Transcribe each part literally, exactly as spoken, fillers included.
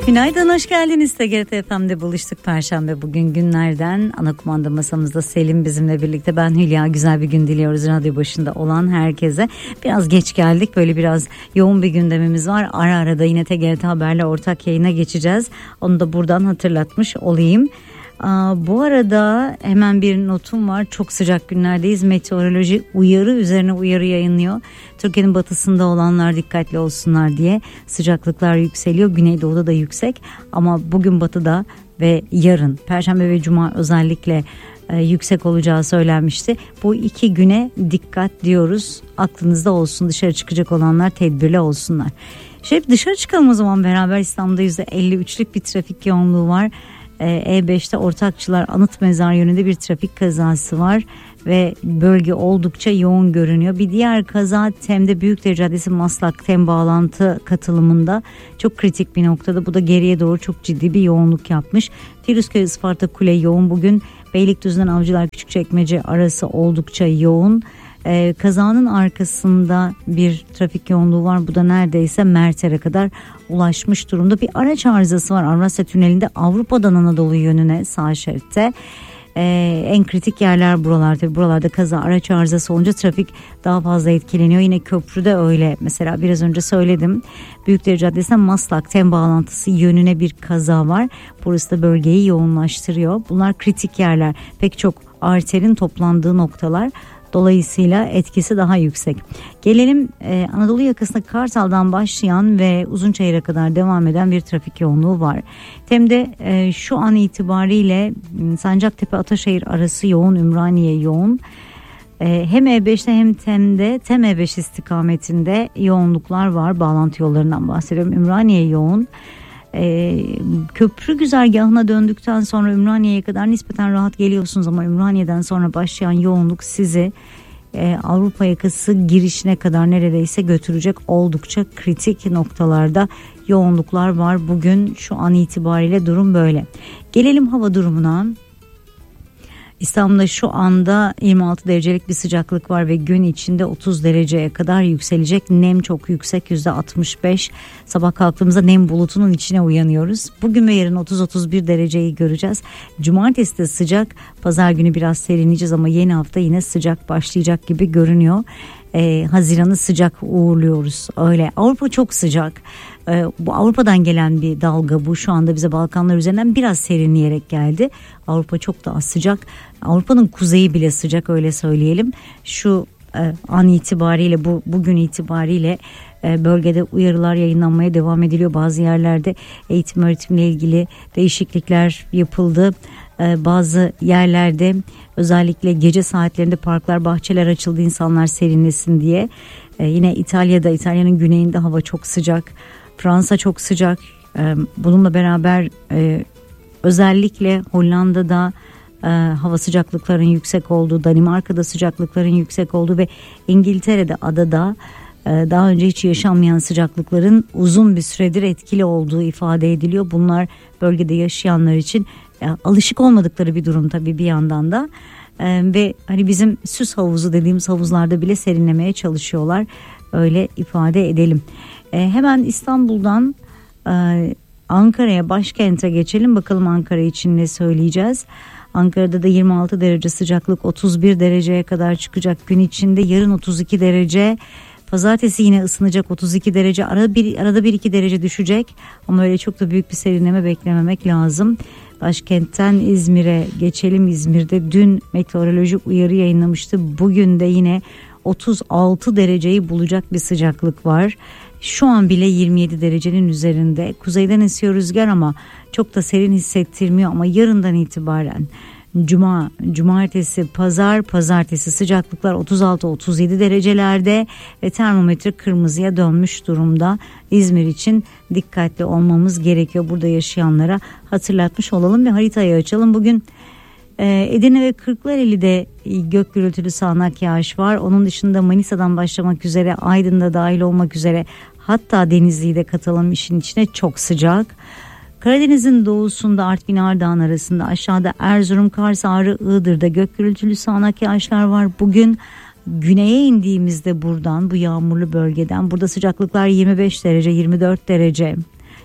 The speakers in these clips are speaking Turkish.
Günaydın, hoş geldiniz. T G R T F M'de buluştuk Perşembe bugün günlerden. Ana kumanda masamızda Selim bizimle birlikte, ben Hülya. Güzel bir gün diliyoruz radyo başında olan herkese. Biraz geç geldik, böyle biraz yoğun bir gündemimiz var. Ara ara da yine T G R T Haber'le ortak yayına geçeceğiz. Onu da buradan hatırlatmış olayım. Aa, bu arada hemen bir notum var. Çok sıcak günlerdeyiz. Meteoroloji uyarı üzerine uyarı yayınlıyor. Türkiye'nin batısında olanlar dikkatli olsunlar diye. Sıcaklıklar yükseliyor. Güneydoğu'da da yüksek. Ama bugün batıda ve yarın Perşembe ve Cuma özellikle e, yüksek olacağı söylenmişti. Bu iki güne dikkat diyoruz. Aklınızda olsun. Dışarı çıkacak olanlar tedbirli olsunlar. Şöyle dışarı çıkalım o zaman beraber. İstanbul'da yüzde elli üçlük bir trafik yoğunluğu var. E beşte Ortakçılar Anıt Mezar yönünde bir trafik kazası var ve bölge oldukça yoğun görünüyor. Bir diğer kaza Tem'de Büyükdere Caddesi Maslak Tem bağlantı katılımında çok kritik bir noktada. Bu da geriye doğru çok ciddi bir yoğunluk yapmış. Firuzköy Isparta Kule yoğun bugün. Beylikdüzü'nden Avcılar Küçükçekmece arası oldukça yoğun. Ee, kazanın arkasında bir trafik yoğunluğu var. Bu da neredeyse Merter'e kadar ulaşmış durumda. Bir araç arızası var Avrasya Tüneli'nde Avrupa'dan Anadolu yönüne sağ şeritte. Ee, en kritik yerler buralar. Tabii buralarda kaza, araç arızası olunca trafik daha fazla etkileniyor. Yine köprüde öyle. Mesela biraz önce söyledim. Büyükdere Caddesi'nden Maslak Tem bağlantısı yönüne bir kaza var. Burası da bölgeyi yoğunlaştırıyor. Bunlar kritik yerler. Pek çok arterin toplandığı noktalar. Dolayısıyla etkisi daha yüksek. Gelelim e, Anadolu yakasında Kartal'dan başlayan ve Uzunçayır'a kadar devam eden bir trafik yoğunluğu var. Tem'de e, şu an itibariyle Sancaktepe Ataşehir arası yoğun, Ümraniye yoğun. E, hem E beşte hem Tem'de, Tem E beş istikametinde yoğunluklar var. Bağlantı yollarından bahsediyorum. Ümraniye yoğun. Ee, köprü güzergahına döndükten sonra Ümraniye'ye kadar nispeten rahat geliyorsunuz ama Ümraniye'den sonra başlayan yoğunluk sizi e, Avrupa yakası girişine kadar neredeyse götürecek. Oldukça kritik noktalarda yoğunluklar var. Bugün şu an itibariyle durum böyle. Gelelim hava durumuna. İstanbul'da şu anda yirmi altı derecelik bir sıcaklık var ve gün içinde otuz dereceye kadar yükselecek. Nem çok yüksek, yüzde altmış beş. Sabah kalktığımızda nem bulutunun içine uyanıyoruz. Bugün ve yarın otuz otuz bir dereceyi göreceğiz. Cumartesi de sıcak, pazar günü biraz serinleyeceğiz ama yeni hafta yine sıcak başlayacak gibi görünüyor. Ee, Haziran'ı sıcak uğurluyoruz öyle. Avrupa çok sıcak. Ee, bu Avrupa'dan gelen bir dalga bu. Şu anda bize Balkanlar üzerinden biraz serinleyerek geldi. Avrupa çok daha sıcak. Avrupa'nın kuzeyi bile sıcak, öyle söyleyelim. Şu e, an itibariyle, bu bugün itibariyle e, bölgede uyarılar yayınlanmaya devam ediliyor. Bazı yerlerde eğitim öğretimle ilgili değişiklikler yapıldı. E, bazı yerlerde özellikle gece saatlerinde parklar, bahçeler açıldı insanlar serinlesin diye. E, yine İtalya'da, İtalya'nın güneyinde hava çok sıcak. Fransa çok sıcak. E, bununla beraber e, özellikle Hollanda'da e, hava sıcaklıklarının yüksek olduğu, Danimarka'da sıcaklıkların yüksek olduğu ve İngiltere'de adada e, daha önce hiç yaşanmayan sıcaklıkların uzun bir süredir etkili olduğu ifade ediliyor. Bunlar bölgede yaşayanlar için e, alışık olmadıkları bir durum tabii bir yandan da. E, ve hani bizim süs havuzu dediğimiz havuzlarda bile serinlemeye çalışıyorlar. Öyle ifade edelim. E, hemen İstanbul'dan e, Ankara'ya, başkente geçelim. Bakalım Ankara için ne söyleyeceğiz. Ankara'da da yirmi altı derece sıcaklık, otuz bir dereceye kadar çıkacak gün içinde. Yarın otuz iki derece. Pazartesi yine ısınacak, otuz iki derece. Arada bir, arada bir iki derece düşecek. Ama öyle çok da büyük bir serinleme beklememek lazım. Başkentten İzmir'e geçelim. İzmir'de dün meteorolojik uyarı yayınlamıştı. Bugün de yine otuz altı dereceyi bulacak bir sıcaklık var. Şu an bile yirmi yedi derecenin üzerinde. Kuzeyden esiyor rüzgar ama çok da serin hissettirmiyor. Ama yarından itibaren Cuma, cumartesi, pazar, pazartesi sıcaklıklar otuz altı otuz yedi derecelerde ve termometre kırmızıya dönmüş durumda. İzmir için dikkatli olmamız gerekiyor. Burada yaşayanlara hatırlatmış olalım ve haritayı açalım. Bugün Edirne ve Kırklareli'de gök gürültülü sağanak yağış var. Onun dışında Manisa'dan başlamak üzere, Aydın'da dahil olmak üzere, hatta Denizli'yi de katalım işin içine, çok sıcak. Karadeniz'in doğusunda Artvin Ardahan arasında, aşağıda Erzurum, Kars, Ağrı, Iğdır'da gök gürültülü sağanak yağışlar var. Bugün güneye indiğimizde buradan, bu yağmurlu bölgeden, burada sıcaklıklar yirmi beş derece, yirmi dört derece.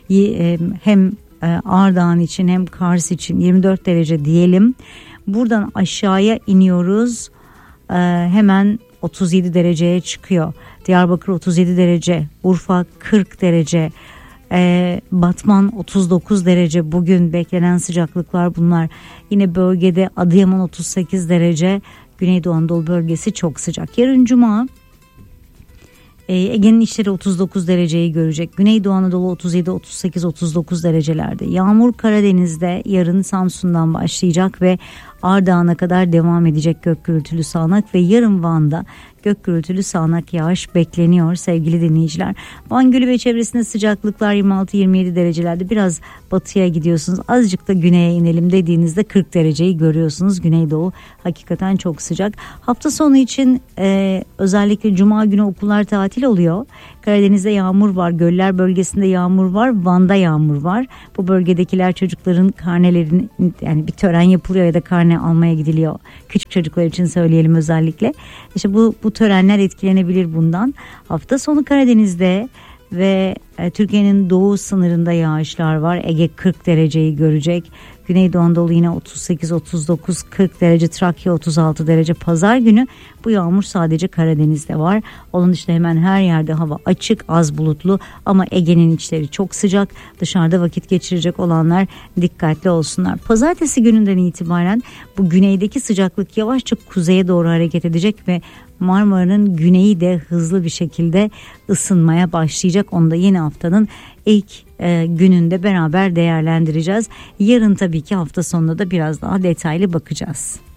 hem Ardahan için hem Kars için yirmi dört derece diyelim. Buradan aşağıya iniyoruz, hemen otuz yedi dereceye çıkıyor. Diyarbakır otuz yedi derece, Urfa kırk derece, Ee, Batman otuz dokuz derece. Bugün beklenen sıcaklıklar bunlar. Yine bölgede Adıyaman otuz sekiz derece. Güneydoğu Anadolu bölgesi çok sıcak. Yarın Cuma e, Ege'nin içleri otuz dokuz dereceyi görecek. Güneydoğu Anadolu otuz yedi, otuz sekiz, otuz dokuz derecelerde. Yağmur Karadeniz'de yarın Samsun'dan başlayacak ve Ardahan'a kadar devam edecek gök gürültülü sağanak ve yarın Van'da gök gürültülü sağanak yağış bekleniyor sevgili dinleyiciler. Van Gölü ve çevresinde sıcaklıklar yirmi altı yirmi yedi derecelerde. Biraz batıya gidiyorsunuz, azıcık da güneye inelim dediğinizde kırk dereceyi görüyorsunuz. Güneydoğu hakikaten çok sıcak. Hafta sonu için e, özellikle Cuma günü okullar tatil oluyor. Karadeniz'de yağmur var, göller bölgesinde yağmur var, Van'da yağmur var. Bu bölgedekiler çocukların karnelerini, yani bir tören yapılıyor ya da karne almaya gidiliyor. Küçük çocuklar için söyleyelim özellikle. İşte bu bu törenler etkilenebilir bundan. Hafta sonu Karadeniz'de ve e, Türkiye'nin doğu sınırında yağışlar var. Ege kırk dereceyi görecek. Güneydoğu Anadolu yine otuz sekiz, otuz dokuz, kırk derece, Trakya otuz altı derece. Pazar günü bu yağmur sadece Karadeniz'de var. Onun dışında hemen her yerde hava açık, az bulutlu ama Ege'nin içleri çok sıcak. Dışarıda vakit geçirecek olanlar dikkatli olsunlar. Pazartesi gününden itibaren bu güneydeki sıcaklık yavaşça kuzeye doğru hareket edecek ve Marmara'nın güneyi de hızlı bir şekilde ısınmaya başlayacak. Onu da yeni haftanın ilk e, gününde beraber değerlendireceğiz. Yarın tabii ki hafta sonunda da biraz daha detaylı bakacağız.